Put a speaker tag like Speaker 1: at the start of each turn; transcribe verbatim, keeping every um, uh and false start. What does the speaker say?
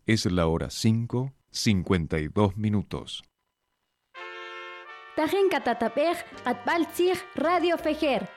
Speaker 1: Es la hora cinco, cincuenta y dos minutos.
Speaker 2: Tajen katatapej atbaltzig Radio Fejer.